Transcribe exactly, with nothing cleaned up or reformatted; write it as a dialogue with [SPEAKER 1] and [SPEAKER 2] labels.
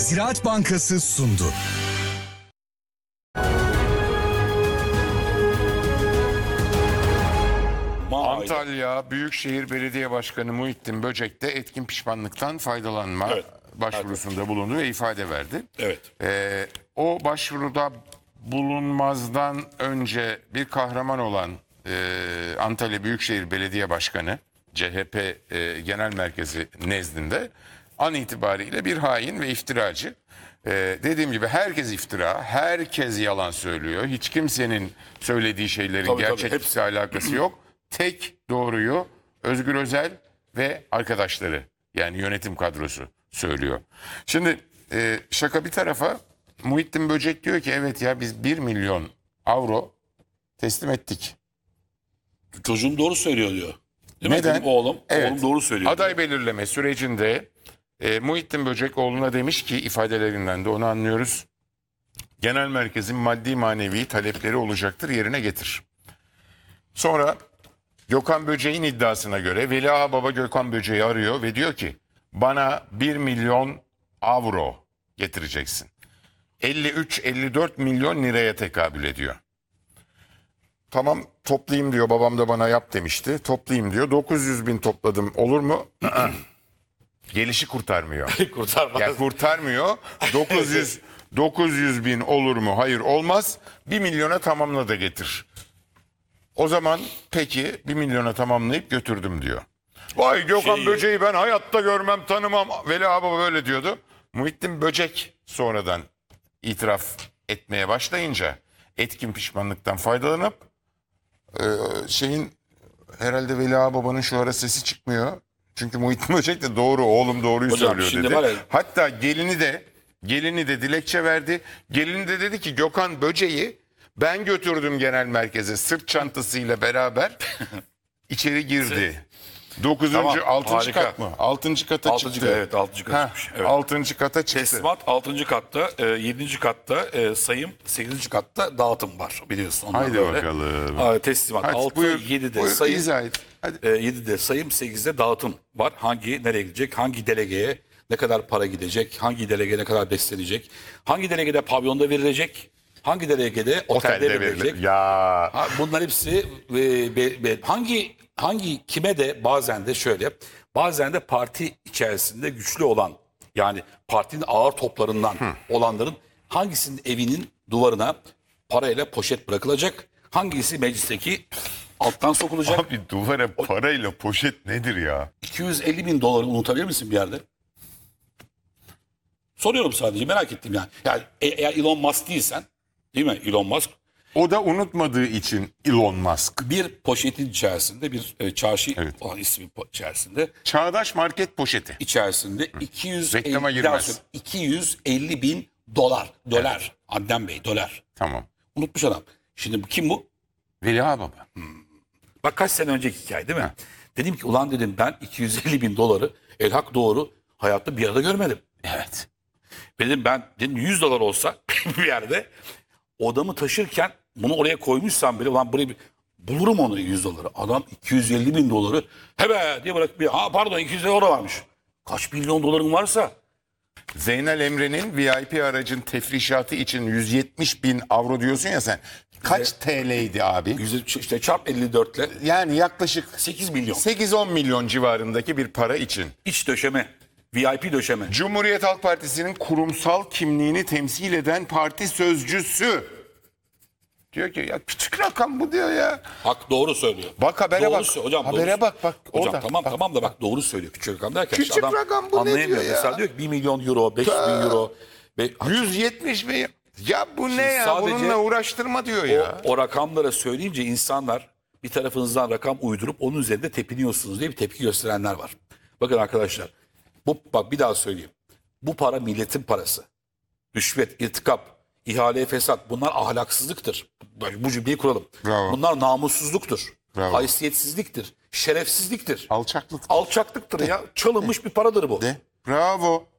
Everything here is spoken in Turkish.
[SPEAKER 1] Ziraat Bankası sundu.
[SPEAKER 2] Antalya Büyükşehir Belediye Başkanı Muhittin Böcek de etkin pişmanlıktan faydalanma
[SPEAKER 3] Evet.
[SPEAKER 2] başvurusunda bulundu ve ifade verdi.
[SPEAKER 3] Evet.
[SPEAKER 2] Ee, o başvuruda bulunmazdan önce bir kahraman olan e, Antalya Büyükşehir Belediye Başkanı C H P e, Genel Merkezi nezdinde an itibariyle bir hain ve iftiracı. Ee, dediğim gibi herkes iftira, herkes yalan söylüyor. Hiç kimsenin söylediği şeylerin
[SPEAKER 3] Tabii, tabii,
[SPEAKER 2] gerçeklikle
[SPEAKER 3] hepsi.
[SPEAKER 2] alakası yok. Tek doğruyu Özgür Özel ve arkadaşları, yani yönetim kadrosu söylüyor. Şimdi e, şaka bir tarafa, Muhittin Böcek diyor ki evet ya biz bir milyon avro teslim ettik.
[SPEAKER 3] Çocuğum doğru söylüyor diyor. Değil mi?
[SPEAKER 2] Neden?
[SPEAKER 3] Benim oğlum,
[SPEAKER 2] Evet.
[SPEAKER 3] oğlum doğru söylüyor.
[SPEAKER 2] Aday belirleme sürecinde e, Muhittin Böcek oğluna demiş ki, ifadelerinden de onu anlıyoruz, genel merkezin maddi manevi talepleri olacaktır, yerine getir. Sonra Gökhan Böcek'in iddiasına göre Veli Ağababa Gökhan Böcek'i arıyor ve diyor ki bana bir milyon avro getireceksin. elli üç elli dört milyon liraya tekabül ediyor. Tamam toplayayım diyor, babam da bana yap demişti. Toplayayım diyor, dokuz yüz bin topladım, olur mu? Gelişi kurtarmıyor.
[SPEAKER 3] Kurtarmaz.
[SPEAKER 2] Ya kurtarmıyor. dokuz yüz dokuz yüz bin olur mu? Hayır olmaz. bir milyona tamamla da getir. O zaman peki bir milyona tamamlayıp götürdüm diyor. Vay Gökhan
[SPEAKER 3] Şey-
[SPEAKER 2] Böcek'i ben hayatta görmem, tanımam. Veli Ağababa böyle diyordu. Muhittin Böcek sonradan itiraf etmeye başlayınca etkin pişmanlıktan faydalanıp e, şeyin herhalde Veli Ağababa'nın şu ara sesi çıkmıyor. Çünkü Muhittin Böcek de doğru, oğlum doğruyu
[SPEAKER 3] Hocam,
[SPEAKER 2] söylüyor
[SPEAKER 3] şimdi
[SPEAKER 2] dedi.
[SPEAKER 3] var ya-
[SPEAKER 2] Hatta gelini de gelini de dilekçe verdi. Gelini de dedi ki Gökhan Böcek'i ben götürdüm genel merkeze sırt çantasıyla beraber içeri girdi. Dokuzuncu,
[SPEAKER 3] Tamam,
[SPEAKER 2] altıncı
[SPEAKER 3] harika.
[SPEAKER 2] kat mı? Altıncı kata
[SPEAKER 3] Altıncı
[SPEAKER 2] çıktı.
[SPEAKER 3] kat, evet, altıncı kata
[SPEAKER 2] Ha,
[SPEAKER 3] çıkmış, evet.
[SPEAKER 2] Altıncı kata çıktı.
[SPEAKER 3] Teslimat altıncı katta, e, yedinci katta e, sayım, sekizinci katta dağıtım var biliyorsun. Onlar
[SPEAKER 2] Haydi
[SPEAKER 3] böyle.
[SPEAKER 2] bakalım.
[SPEAKER 3] Aa, teslimat
[SPEAKER 2] Hadi
[SPEAKER 3] altı,
[SPEAKER 2] buyur,
[SPEAKER 3] yedide
[SPEAKER 2] buyur,
[SPEAKER 3] sayım,
[SPEAKER 2] izah et. Hadi.
[SPEAKER 3] e, yedide sayım, sekizde dağıtım var. Hangi nereye gidecek, hangi delegeye ne kadar para gidecek, hangi delege ne kadar beslenecek, hangi delegede pavyonda verilecek, hangi delegede otelde,
[SPEAKER 2] Otelde
[SPEAKER 3] verilecek.
[SPEAKER 2] verilir. Ya
[SPEAKER 3] Ha, bunlar hepsi e, be- be- hangi hangi kime de bazen de şöyle, bazen de parti içerisinde güçlü olan, yani partinin ağır toplarından olanların hangisinin evinin duvarına parayla poşet bırakılacak, hangisi meclisteki alttan sokulacak.
[SPEAKER 2] abi duvara parayla poşet nedir ya?
[SPEAKER 3] iki yüz elli bin doları unutabilir misin bir yerde? Soruyorum sadece, merak ettim yani. Yani e- eğer Elon Musk değilsen, değil mi Elon Musk?
[SPEAKER 2] O da unutmadığı için Elon Musk.
[SPEAKER 3] Bir poşetin içerisinde, bir e, çarşı
[SPEAKER 2] Evet.
[SPEAKER 3] olan ismi po- içerisinde,
[SPEAKER 2] Çağdaş market poşeti.
[SPEAKER 3] içerisinde iki yüz elli,
[SPEAKER 2] Reklama
[SPEAKER 3] bir daha
[SPEAKER 2] girmez.
[SPEAKER 3] söyleyeyim, iki yüz elli bin dolar. Dolar. Adnan Bey dolar.
[SPEAKER 2] Tamam.
[SPEAKER 3] Unutmuş adam. Şimdi bu kim bu?
[SPEAKER 2] Veli Ağababa.
[SPEAKER 3] Bak kaç sene önceki hikaye değil mi? Dedim ki ulan dedim ben iki yüz elli bin doları elhak doğru hayatta bir arada görmedim.
[SPEAKER 2] Evet.
[SPEAKER 3] Dedim ben dedim yüz dolar olsa bir yerde odamı taşırken bunu oraya koymuşsam bile ulan buraya bir, bulurum onu yüz doları. Adam iki yüz elli bin doları hebe diye bırakıp bir ha pardon iki yüz dolar varmış. Kaç milyon doların varsa
[SPEAKER 2] Zeynel Emre'nin V I P aracın tefrişatı için yüz yetmiş bin avro diyorsun ya sen. Kaç T L'ydi abi?
[SPEAKER 3] yüzde işte çarp elli dört ile
[SPEAKER 2] Yani yaklaşık
[SPEAKER 3] sekiz milyon.
[SPEAKER 2] sekiz on milyon civarındaki bir para için.
[SPEAKER 3] İç döşeme, V I P döşeme.
[SPEAKER 2] Cumhuriyet Halk Partisi'nin kurumsal kimliğini temsil eden parti sözcüsü diyor ki ya küçük rakam bu diyor ya.
[SPEAKER 3] Hak doğru söylüyor.
[SPEAKER 2] Bak habere
[SPEAKER 3] Doğru
[SPEAKER 2] bak.
[SPEAKER 3] sö- Hocam,
[SPEAKER 2] Habere
[SPEAKER 3] doğru-
[SPEAKER 2] bak, bak,
[SPEAKER 3] Hocam
[SPEAKER 2] orada,
[SPEAKER 3] tamam
[SPEAKER 2] bak.
[SPEAKER 3] tamam da bak doğru söylüyor. Küçük rakam derken
[SPEAKER 2] Küçük
[SPEAKER 3] işte adam
[SPEAKER 2] rakam bu ne
[SPEAKER 3] anlayamıyor.
[SPEAKER 2] diyor ya?
[SPEAKER 3] Mesela diyor ki bir milyon euro, beş bin euro. Ve
[SPEAKER 2] yüz yetmiş bin. Ya bu ne ya?
[SPEAKER 3] sadece
[SPEAKER 2] Bununla uğraştırma diyor
[SPEAKER 3] o,
[SPEAKER 2] ya.
[SPEAKER 3] o rakamlara söyleyince insanlar bir tarafınızdan rakam uydurup onun üzerinde tepiniyorsunuz diye bir tepki gösterenler var. Bakın arkadaşlar, bu bak bir daha söyleyeyim. Bu para milletin parası. Rüşvet, irtikap, ihale, fesat bunlar ahlaksızlıktır. Bu cümleyi kuralım.
[SPEAKER 2] Bravo.
[SPEAKER 3] Bunlar namussuzluktur.
[SPEAKER 2] Bravo.
[SPEAKER 3] Haysiyetsizliktir. Şerefsizliktir.
[SPEAKER 2] Alçaklık.
[SPEAKER 3] Alçaklıktır ya. Çalınmış bir paradır bu.
[SPEAKER 2] De. Bravo.